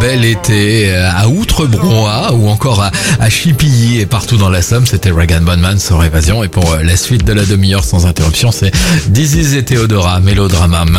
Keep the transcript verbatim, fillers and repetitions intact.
Bel été à Outrebroa ou encore à, à Chipilly et partout dans la Somme. C'était Regan Bonman sur Évasion. Et pour la suite de la demi-heure sans interruption, c'est Diziz et Théodora, Mélodrama.